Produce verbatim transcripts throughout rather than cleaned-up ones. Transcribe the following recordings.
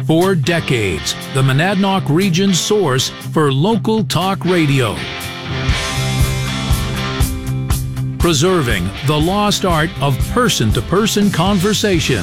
For decades, the Monadnock region's source for local talk radio. Preserving the lost art of person-to-person conversation.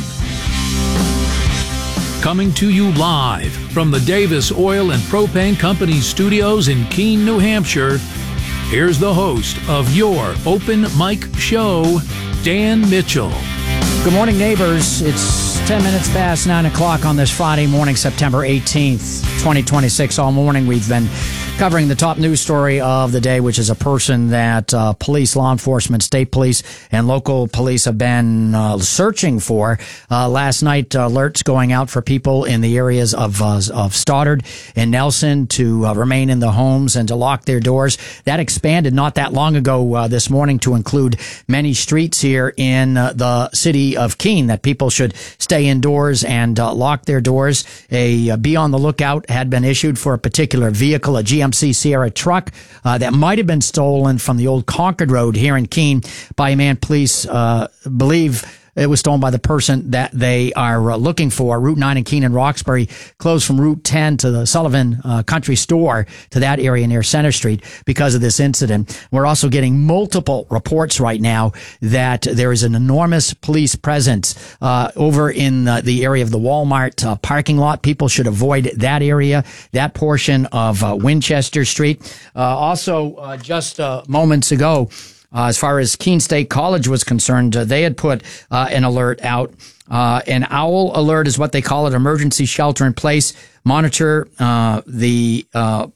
Coming to you live from the Davis Oil and Propane Company studios in Keene, New Hampshire, here's the host of your Open Mic Show, Dan Mitchell. Good morning, neighbors. It's ten minutes past nine o'clock on this Friday morning, September eighteenth, twenty twenty-six. All morning we've been covering the top news story of the day, which is a person that uh, police, law enforcement, state police, and local police have been uh, searching for. Uh, last night, uh, alerts going out for people in the areas of uh, of Stoddard and Nelson to uh, remain in the homes and to lock their doors. That expanded not that long ago uh, this morning to include many streets here in uh, the city of Keene, that people should stay indoors and uh, lock their doors. A uh, be on the lookout had been issued for a particular vehicle, a G M C Sierra truck uh, that might have been stolen from the old Concord Road here in Keene by a man police uh, believe it was stolen by the person that they are uh, looking for. Route nine in Keene and Roxbury closed from Route ten to the Sullivan uh, Country Store to that area near Center Street because of this incident. We're also getting multiple reports right now that there is an enormous police presence uh, over in uh, the area of the Walmart uh, parking lot. People should avoid that area, that portion of uh, Winchester Street. Uh, also, uh, just uh, moments ago, Uh, as far as Keene State College was concerned, uh, they had put uh, an alert out. Uh, an OWL alert is what they call it, emergency shelter in place. Monitor uh, the uh,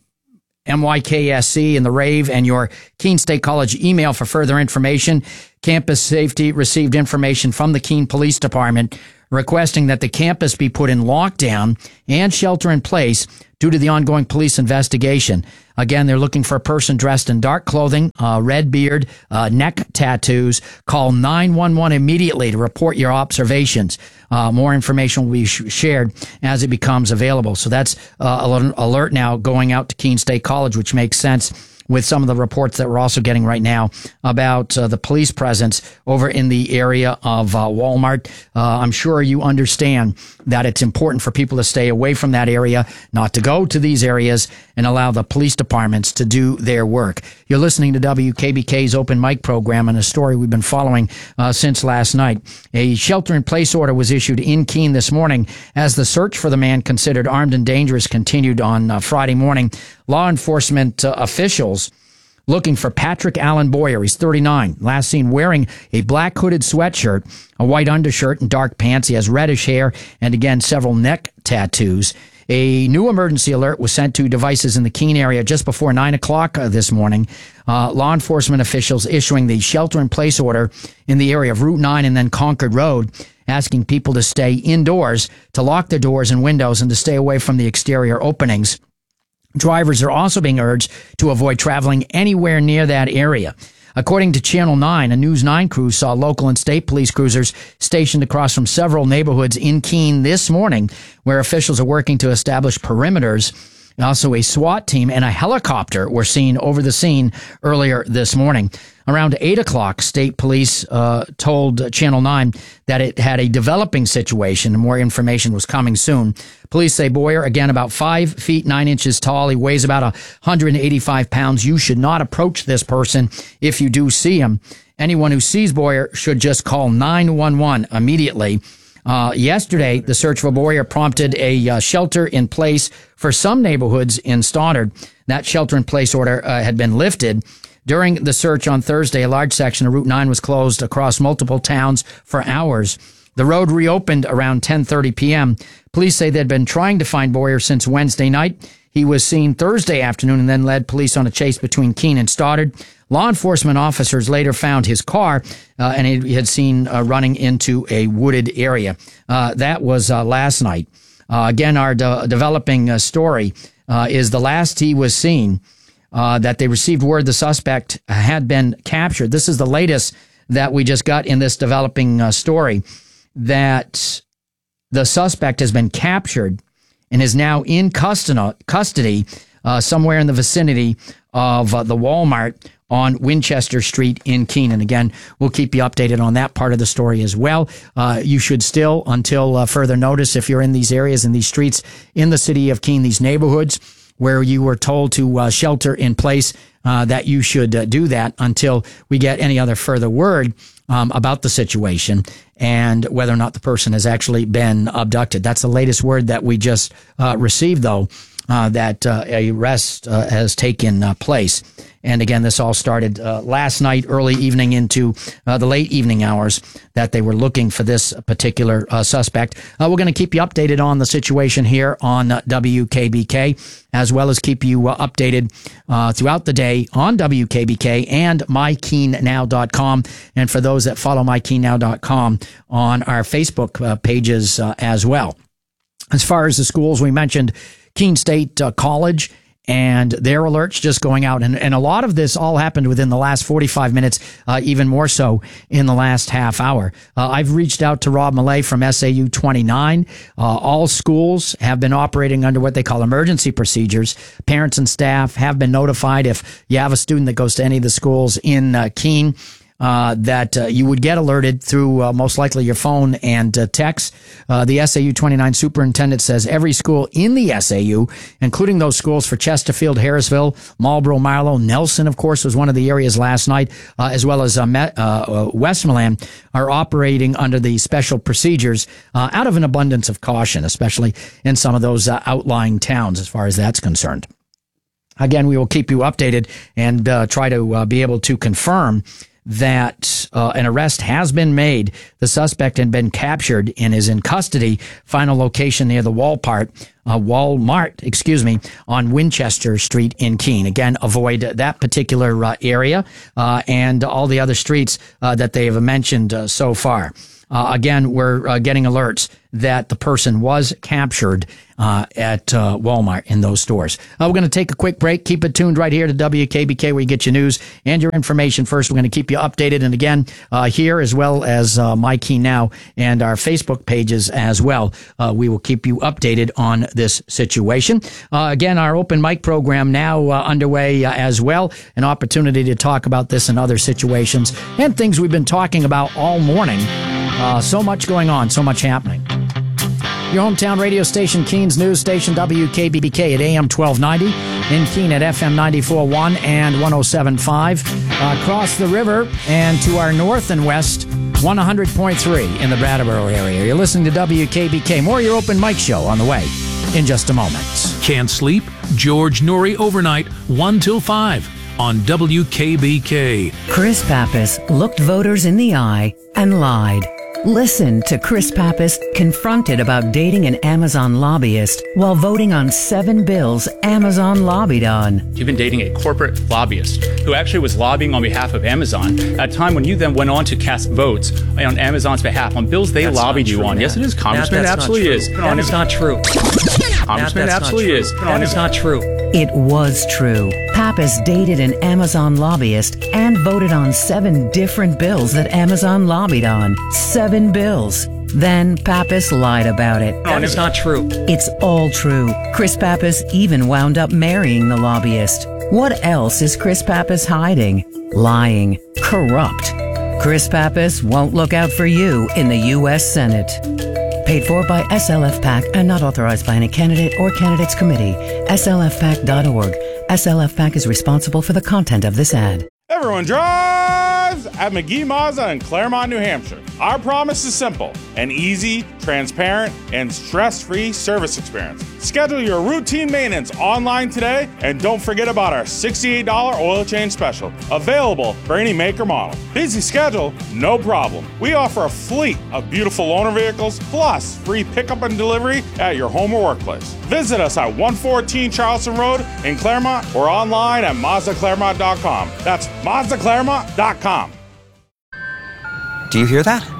M Y K S C and the RAVE and your Keene State College email for further information. Campus Safety received information from the Keene Police Department requesting that the campus be put in lockdown and shelter in place due to the ongoing police investigation. Again, they're looking for a person dressed in dark clothing, uh, red beard, uh, neck tattoos. Call nine one one immediately to report your observations. Uh, more information will be sh- shared as it becomes available. So that's uh, an alert now going out to Keene State College, which makes sense with some of the reports that we're also getting right now about uh, the police presence over in the area of uh, Walmart. Uh, I'm sure you understand that it's important for people to stay away from that area, not to go to these areas, and allow the police departments to do their work. You're listening to W K B K's Open Mic program and a story we've been following uh, since last night. A shelter-in-place order was issued in Keene this morning as the search for the man considered armed and dangerous continued on uh, Friday morning. Law enforcement uh, officials looking for Patrick Allen Boyer. He's thirty-nine. Last seen wearing a black hooded sweatshirt, a white undershirt, and dark pants. He has reddish hair and, again, several neck tattoos. A new emergency alert was sent to devices in the Keene area just before nine o'clock uh, this morning. Uh, law enforcement officials issuing the shelter-in-place order in the area of Route nine and then Concord Road, asking people to stay indoors, to lock their doors and windows, and to stay away from the exterior openings. Drivers are also being urged to avoid traveling anywhere near that area. According to Channel nine, a News nine crew saw local and state police cruisers stationed across from several neighborhoods in Keene this morning, where officials are working to establish perimeters. Also, a SWAT team and a helicopter were seen over the scene earlier this morning. Around eight o'clock, state police uh, told Channel nine that it had a developing situation and more information was coming soon. Police say Boyer, again, about five feet nine inches tall. He weighs about one hundred eighty-five pounds. You should not approach this person if you do see him. Anyone who sees Boyer should just call nine one one immediately. Uh, yesterday, the search for Boyer prompted a uh, shelter in place for some neighborhoods in Stoddard. That shelter in place order uh, had been lifted. During the search on Thursday, a large section of Route nine was closed across multiple towns for hours. The road reopened around ten thirty p.m. Police say they'd been trying to find Boyer since Wednesday night. He was seen Thursday afternoon and then led police on a chase between Keene and Stoddard. Law enforcement officers later found his car, uh, and he had seen uh, running into a wooded area. Uh, that was uh, last night. Uh, again, our de- developing uh, story uh, is the last he was seen, uh, that they received word the suspect had been captured. This is the latest that we just got in this developing uh, story, that the suspect has been captured and is now in custody, custody uh, somewhere in the vicinity of uh, the Walmart on Winchester Street in Keene. And again, we'll keep you updated on that part of the story as well. Uh, you should still, until uh, further notice, if you're in these areas, in these streets, in the city of Keene, these neighborhoods where you were told to uh, shelter in place, uh, that you should uh, do that until we get any other further word um, about the situation and whether or not the person has actually been abducted. That's the latest word that we just uh, received, though, uh, that uh, a arrest uh, has taken uh, place. And again, this all started uh, last night, early evening into uh, the late evening hours, that they were looking for this particular uh, suspect. Uh, we're going to keep you updated on the situation here on uh, W K B K, as well as keep you uh, updated uh, throughout the day on W K B K and my keene now dot com. And for those that follow my keene now dot com on our Facebook uh, pages uh, as well. As far as the schools, we mentioned Keene State uh, College and their alerts just going out. And, and a lot of this all happened within the last forty-five minutes, uh, even more so in the last half hour. Uh, I've reached out to Rob Millay from S A U twenty-nine. Uh, all schools have been operating under what they call emergency procedures. Parents and staff have been notified if you have a student that goes to any of the schools in uh, Keene, Uh, that uh, you would get alerted through uh, most likely your phone and uh, text. Uh, the S A U twenty-nine superintendent says every school in the S A U, including those schools for Chesterfield, Harrisville, Marlboro, Marlow, Nelson, of course, was one of the areas last night, uh, as well as uh, Met, uh, Westmoreland, are operating under the special procedures uh, out of an abundance of caution, especially in some of those uh, outlying towns as far as that's concerned. Again, we will keep you updated and uh, try to uh, be able to confirm that uh, an arrest has been made. The suspect had been captured and is in custody. Final location near the Walmart, uh, Walmart, excuse me, on Winchester Street in Keene. Again, avoid that particular uh, area uh, and all the other streets uh, that they have mentioned uh, so far. Uh, again, we're uh, getting alerts that the person was captured uh, at uh, Walmart in those stores. Uh, we're going to take a quick break. Keep it tuned right here to W K B K where you get your news and your information first. We're going to keep you updated. And again, uh, here as well as uh, My Keene Now and our Facebook pages as well, uh, we will keep you updated on this situation. Uh, again, our open mic program now uh, underway uh, as well. An opportunity to talk about this and other situations and things we've been talking about all morning. Uh, so much going on, so much happening. Your hometown radio station, Keene's news station, W K B K at A M twelve ninety, in Keene at F M ninety-four point one and one oh seven point five. Uh, across the river and to our north and west, one hundred point three in the Brattleboro area. You're listening to W K B K. More of your open mic show on the way in just a moment. Can't sleep? George Noory overnight, one till five on W K B K. Chris Pappas looked voters in the eye and lied. Listen to Chris Pappas confronted about dating an Amazon lobbyist while voting on seven bills Amazon lobbied on. You've been dating a corporate lobbyist who actually was lobbying on behalf of Amazon at a time when you then went on to cast votes on Amazon's behalf on bills they that's lobbied you true, on. Matt. Yes, it is, Congressman. Matt, It absolutely is. That is not true. Congressman, Matt, it absolutely is. That is not true. It was true. Pappas dated an Amazon lobbyist and voted on seven different bills that Amazon lobbied on. Seven bills. Then Pappas lied about it. That is not true. It's all true. Chris Pappas even wound up marrying the lobbyist. What else is Chris Pappas hiding? Lying. Corrupt. Chris Pappas won't look out for you in the U S Senate. Paid for by S L F PAC and not authorized by any candidate or candidates committee. S L F pac dot org. S L F PAC is responsible for the content of this ad. Everyone drives at McGee Mazda in Claremont, New Hampshire. Our promise is simple: an easy, transparent, and stress-free service experience. Schedule your routine maintenance online today, and don't forget about our sixty-eight dollars oil change special, available for any make or model. Busy schedule? No problem. We offer a fleet of beautiful loaner vehicles, plus free pickup and delivery at your home or workplace. Visit us at one fourteen Charleston Road in Claremont or online at Mazda Claremont dot com. That's Mazda Claremont dot com. Do you hear that?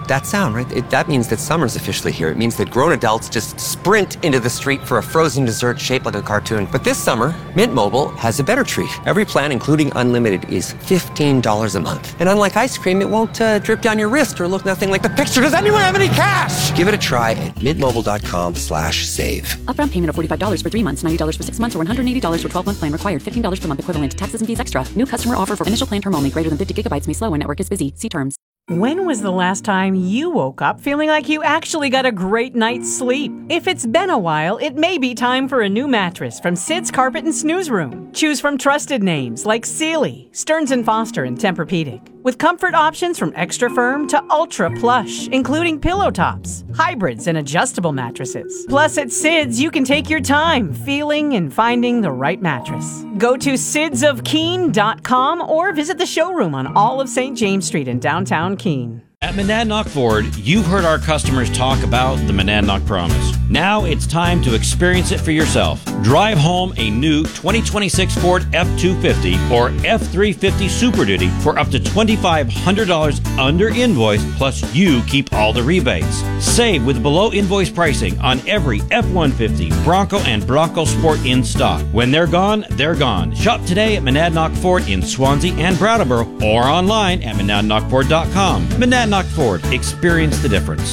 that sound, right? It, that means that summer's officially here. It means that grown adults just sprint into the street for a frozen dessert shaped like a cartoon. But this summer, Mint Mobile has a better treat. Every plan, including unlimited, is fifteen dollars a month. And unlike ice cream, it won't uh, drip down your wrist or look nothing like the picture. Does anyone have any cash? Give it a try at mintmobile.com slash save. Upfront payment of forty-five dollars for three months, ninety dollars for six months, or one hundred eighty dollars for twelve-month plan required. fifteen dollars per month equivalent. Taxes and fees extra. New customer offer for initial plan term only. Greater than fifty gigabytes may slow when network is busy. See terms. When was the last time you woke up feeling like you actually got a great night's sleep? If it's been a while, it may be time for a new mattress from Sid's Carpet and Snooze Room. Choose from trusted names like Sealy, Stearns and Foster, and Tempur-Pedic. With comfort options from extra firm to ultra plush, including pillow tops, hybrids, and adjustable mattresses. Plus, at Sid's, you can take your time feeling and finding the right mattress. Go to sids of keene dot com or visit the showroom on all of Saint James Street in downtown Keene. At Monadnock Ford, you've heard our customers talk about the Monadnock Promise. Now it's time to experience it for yourself. Drive home a new twenty twenty-six Ford F two fifty or F three fifty Super Duty for up to twenty-five hundred dollars under invoice, plus you keep all the rebates. Save with below invoice pricing on every F one fifty, Bronco, and Bronco Sport in stock. When they're gone, they're gone. Shop today at Monadnock Ford in Swansea and Brattleboro or online at monadnock ford dot com. Monadnock Ford. Experience the difference.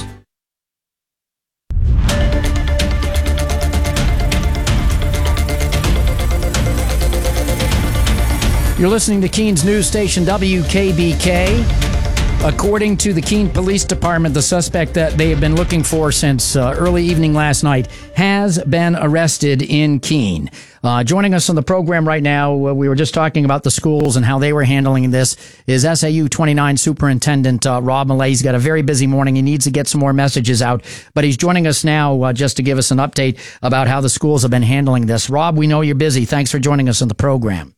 You're listening to Keene's news station, W K B K. According to the Keene Police Department, the suspect that they have been looking for since uh, early evening last night has been arrested in Keene. Uh, joining us on the program right now, uh, we were just talking about the schools and how they were handling this, is S A U twenty-nine Superintendent uh, Rob Millay. He's got a very busy morning. He needs to get some more messages out, but he's joining us now uh, just to give us an update about how the schools have been handling this. Rob, we know you're busy. Thanks for joining us on the program.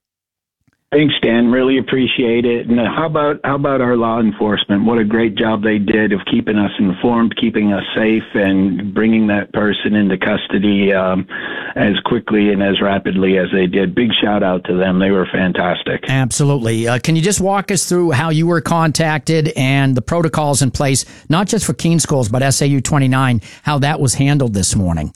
Thanks, Dan. Really appreciate it. And how about how about our law enforcement? What a great job they did of keeping us informed, keeping us safe, and bringing that person into custody um, as quickly and as rapidly as they did. Big shout out to them. They were fantastic. Absolutely. Uh, can you just walk us through how you were contacted and the protocols in place, not just for Keene schools, but S A U twenty-nine, how that was handled this morning?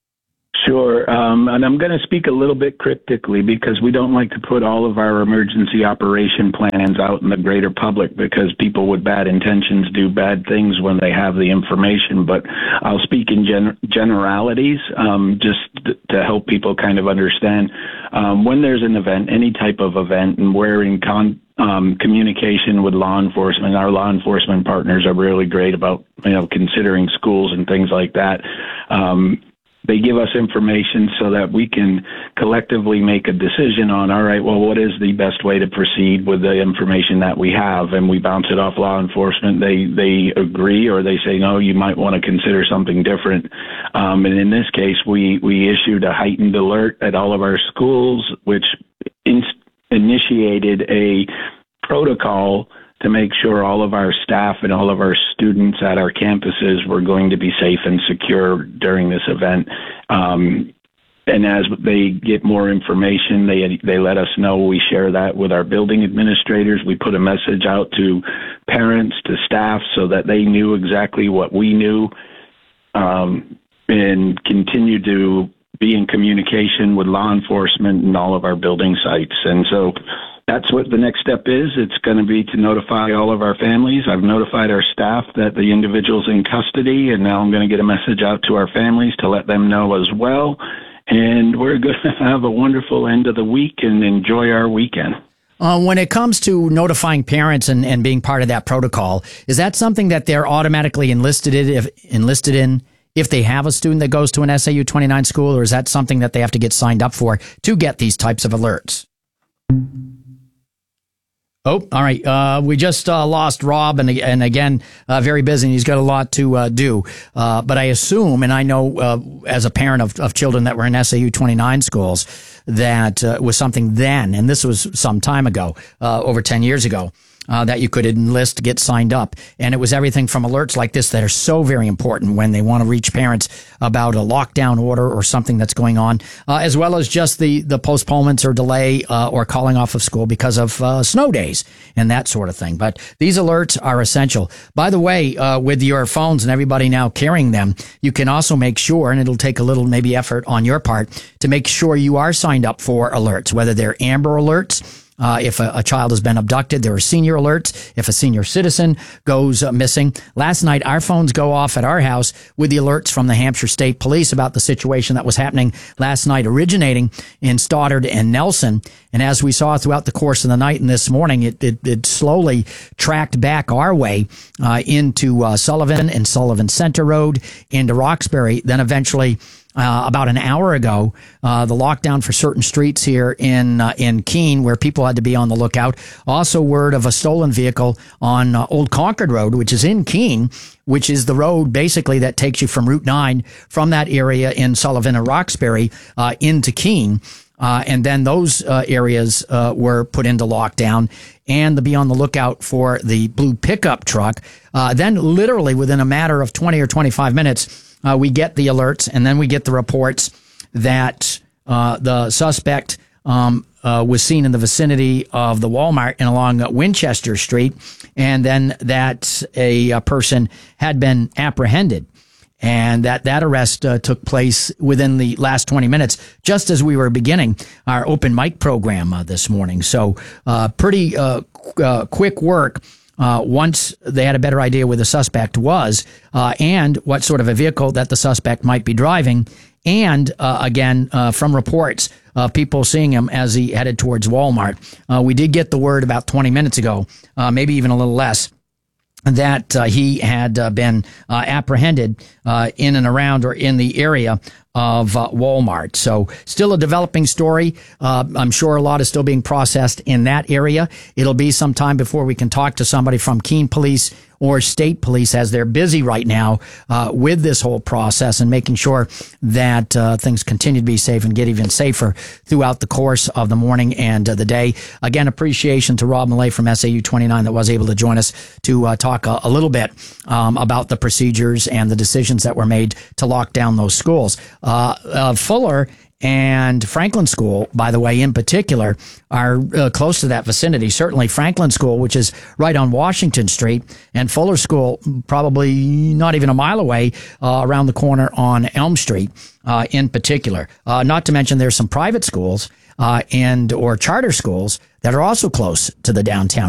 Sure. Um, and I'm going to speak a little bit cryptically because we don't like to put all of our emergency operation plans out in the greater public because people with bad intentions do bad things when they have the information. But I'll speak in gen- generalities um, just th- to help people kind of understand. Um, when there's an event, any type of event, and we're in con- um, communication with law enforcement, our law enforcement partners are really great about, you know, considering schools and things like that. Um, They give us information so that we can collectively make a decision on, all right, well, what is the best way to proceed with the information that we have? And we bounce it off law enforcement. They they agree or they say, no, you might want to consider something different. Um, and in this case, we, we issued a heightened alert at all of our schools, which in, initiated a protocol to make sure all of our staff and all of our students at our campuses were going to be safe and secure during this event. Um, and as they get more information, they they let us know. We share that with our building administrators. We put a message out to parents, to staff, so that they knew exactly what we knew, um, and continue to be in communication with law enforcement and all of our building sites. And so that's what the next step is. It's going to be to notify all of our families. I've notified our staff that the individual's in custody, and now I'm going to get a message out to our families to let them know as well. And we're going to have a wonderful end of the week and enjoy our weekend. Uh, when it comes to notifying parents and, and being part of that protocol, is that something that they're automatically enlisted in, if, enlisted in if they have a student that goes to an S A U twenty-nine school, or is that something that they have to get signed up for to get these types of alerts? Oh, all right. Uh, we just uh, lost Rob, and, and again, uh, very busy, and he's got a lot to uh, do. Uh, but I assume, and I know uh, as a parent of, of children that were in S A U twenty-nine schools, that uh, was something then, and this was some time ago, uh, over ten years ago, uh, that you could enlist to get signed up. And it was everything from alerts like this that are so very important when they want to reach parents about a lockdown order or something that's going on, uh, as well as just the, the postponements or delay uh, or calling off of school because of uh, snow days and that sort of thing. But these alerts are essential. By the way, uh, with your phones and everybody now carrying them, you can also make sure, and it'll take a little maybe effort on your part, to make sure you are signed up for alerts, whether they're Amber Alerts. Uh, if a, a child has been abducted, there are senior alerts. If a senior citizen goes uh, missing. Last night, our phones go off at our house with the alerts from the Hampshire State Police about the situation that was happening last night, originating in Stoddard and Nelson. And as we saw throughout the course of the night and this morning, it, it, it slowly tracked back our way uh, into uh, Sullivan and Sullivan Center Road, into Roxbury, then eventually Uh, about an hour ago, uh, the lockdown for certain streets here in uh, in Keene, where people had to be on the lookout. Also, word of a stolen vehicle on uh, Old Concord Road, which is in Keene, which is the road basically that takes you from Route nine from that area in Sullivan and Roxbury uh, into Keene. Uh, and then those uh, areas uh, were put into lockdown, and to be on the lookout for the blue pickup truck. Uh, then literally within a matter of twenty or twenty-five minutes, Uh, we get the alerts, and then we get the reports that uh, the suspect um, uh, was seen in the vicinity of the Walmart and along Winchester Street, and then that a, a person had been apprehended, and that that arrest uh, took place within the last twenty minutes, just as we were beginning our open mic program uh, this morning. So uh, pretty uh, qu- uh, quick work. Uh, once they had a better idea where the suspect was, uh, and what sort of a vehicle that the suspect might be driving. And, uh, again, uh, from reports of people seeing him as he headed towards Walmart. Uh, we did get the word about twenty minutes ago, uh, maybe even a little less, that uh, he had uh, been uh, apprehended uh, in and around or in the area of uh, Walmart. So still a developing story. Uh, I'm sure a lot is still being processed in that area. It'll be some time before we can talk to somebody from Keene Police or State Police, as they're busy right now uh, with this whole process and making sure that uh, things continue to be safe and get even safer throughout the course of the morning and uh, the day. Again, appreciation to Rob Millay from S A U twenty-nine that was able to join us to uh, talk a, a little bit um, about the procedures and the decisions that were made to lock down those schools. Uh, uh, Fuller and Franklin School, by the way, in particular, are uh, close to that vicinity. Certainly Franklin School, which is right on Washington Street, and Fuller School, probably not even a mile away, uh, around the corner on Elm Street, uh, in particular. Uh, not to mention there's some private schools uh, and or charter schools that are also close to the downtown